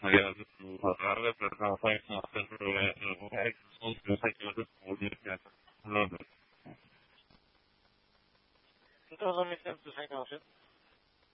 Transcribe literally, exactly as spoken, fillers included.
aliás do radar para trabalhar com o centro de execução de sectores coordenados. Então, vamos sempre sem conceito.